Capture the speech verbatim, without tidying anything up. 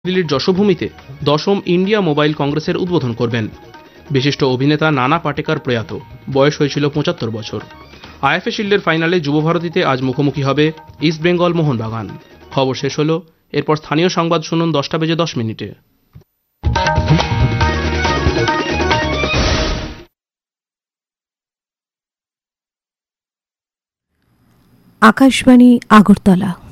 দিল্লির যশোভূমিতে দশম India mobile কংগ্রেসের উদ্বোধন করবেন। বিশিষ্ট অভিনেতা নানা পাটেকর প্রয়াত, বয়স হয়েছিল পঁচাত্তর বছর। আইএফএ শিল্ডের ফাইনালে যুবভারতীতে আজ মুখোমুখি হবে ইস্টবেঙ্গল মোহনবাগান। খবর শেষ হলো, এরপর স্থানীয় সংবাদ শুনুন দশটা বেজে দশ মিনিটে। আকাশবাণী আগরতলা।